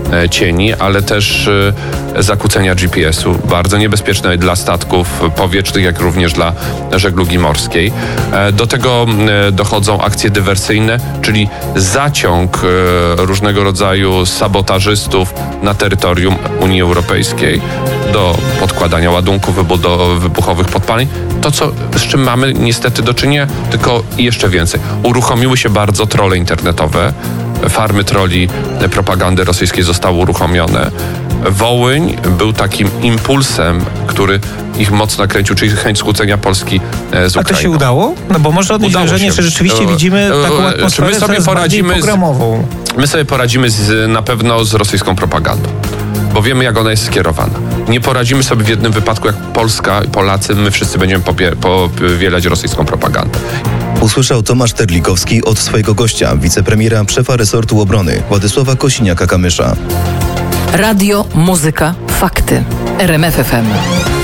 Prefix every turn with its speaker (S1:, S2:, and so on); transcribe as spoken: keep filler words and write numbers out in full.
S1: cieni, ale też zakłócenia G P S u, bardzo niebezpieczne dla statków powietrznych, jak również dla żeglugi morskiej. Do tego dochodzą akcje dywersyjne, czyli zaciąg różnego rodzaju sabotażystów na terytorium Unii Europejskiej do podkładania ładunków wybuchowych podpaleń. To, co, z czym mamy niestety do czynienia, tylko jeszcze więcej. Uruchomiły się bardzo trolle internetowe. Farmy troli propagandy rosyjskiej zostały uruchomione. Wołyń był takim impulsem, który ich mocno nakręcił, czyli chęć skłócenia Polski z Ukrainą.
S2: A to się udało? No bo można odnieść wrażenie, że rzeczywiście widzimy taką atmosferę
S1: my sobie poradzimy
S2: programową.
S1: Z, my sobie poradzimy z, na pewno z rosyjską propagandą, bo wiemy, jak ona jest skierowana. Nie poradzimy sobie w jednym wypadku, jak Polska, Polacy, my wszyscy będziemy popie- powielać rosyjską propagandę.
S3: Usłyszał Tomasz Terlikowski od swojego gościa, wicepremiera, szefa resortu obrony Władysława Kosiniaka-Kamysza.
S4: Radio, muzyka, fakty. R M F F M.